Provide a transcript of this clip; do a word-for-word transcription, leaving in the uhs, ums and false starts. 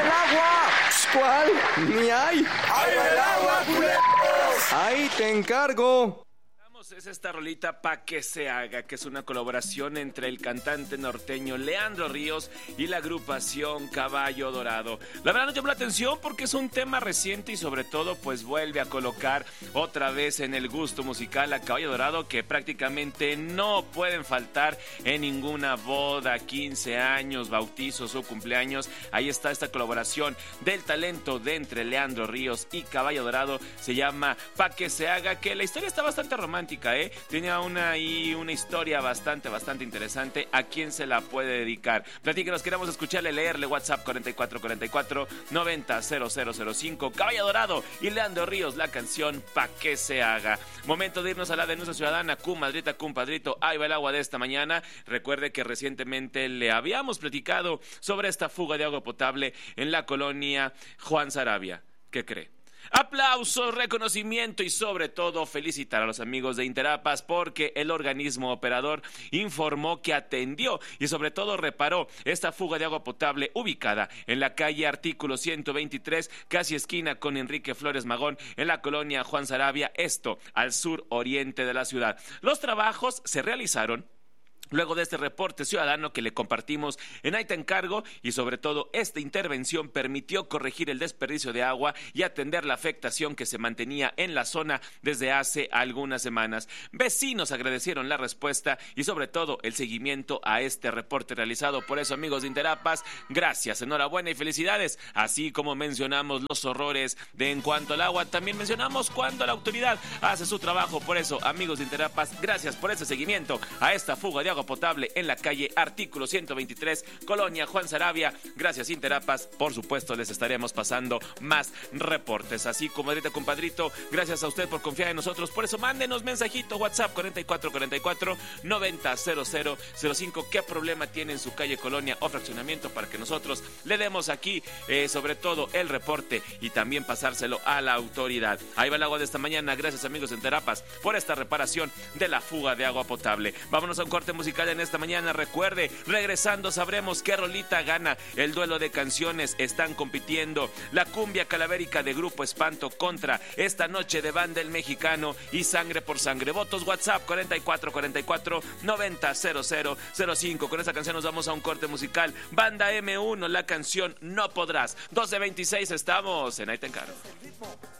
va el agua! ¿Cuál? Ni hay. ¡Ahí va el agua, culeros! Ahí te encargo. Es esta rolita Pa' que se haga, que es una colaboración entre el cantante norteño Leandro Ríos y la agrupación Caballo Dorado. La verdad nos llamó la atención porque es un tema reciente y sobre todo pues vuelve a colocar otra vez en el gusto musical a Caballo Dorado, que prácticamente no pueden faltar en ninguna boda, quince años, bautizos o cumpleaños. Ahí está esta colaboración del talento de entre Leandro Ríos y Caballo Dorado. Se llama Pa' que se haga, que la historia está bastante romántica. ¿Eh? Tenía una y una historia bastante, bastante interesante. ¿A quién se la puede dedicar? Platíquenos, queremos escucharle, leerle. WhatsApp cuatro cuatro cuatro cuatro, noventa, cero cero cero cinco. Caballo Dorado y Leandro Ríos, la canción Pa' que se haga. Momento de irnos a la denuncia ciudadana. Cumadrita, compadrito, ahí va el agua de esta mañana. Recuerde que recientemente le habíamos platicado sobre esta fuga de agua potable en la colonia Juan Sarabia. ¿Qué cree? Aplausos, reconocimiento y sobre todo felicitar a los amigos de Interapas porque el organismo operador informó que atendió y sobre todo reparó esta fuga de agua potable ubicada en la calle Artículo ciento veintitrés, casi esquina con Enrique Flores Magón, en la colonia Juan Sarabia, esto al sur oriente de la ciudad. Los trabajos se realizaron luego de este reporte ciudadano que le compartimos en Ahí te encargo, y sobre todo esta intervención permitió corregir el desperdicio de agua y atender la afectación que se mantenía en la zona desde hace algunas semanas. Vecinos agradecieron la respuesta y sobre todo el seguimiento a este reporte realizado. Por eso, amigos de Interapas, gracias, enhorabuena y felicidades. Así como mencionamos los horrores de en cuanto al agua, también mencionamos cuando la autoridad hace su trabajo. Por eso, amigos de Interapas, gracias por ese seguimiento a esta fuga de agua potable en la calle Artículo ciento veintitrés, colonia Juan Sarabia. Gracias, Interapas. Por supuesto, les estaremos pasando más reportes. Así, comadrita, compadrito, gracias a usted por confiar en nosotros. Por eso, mándenos mensajito, WhatsApp cuatro cuatro cuatro cuatro, noventa, cero cero cero cinco. ¿Qué problema tiene en su calle, colonia o fraccionamiento para que nosotros le demos aquí, eh, sobre todo, el reporte y también pasárselo a la autoridad? Ahí va el agua de esta mañana. Gracias, amigos de Interapas, por esta reparación de la fuga de agua potable. Vámonos a un corte musical en esta mañana. Recuerde, regresando sabremos qué rolita gana el duelo de canciones. Están compitiendo la cumbia calavérica de Grupo Espanto contra Esta Noche de Banda El Mexicano y Sangre por Sangre. Votos WhatsApp cuatro cuatro cuatro cuatro, noventa, cero cero cero cinco. Con esta canción nos vamos a un corte musical. Banda eme uno, la canción No Podrás. doce veintiséis, estamos en Ahí te encargo.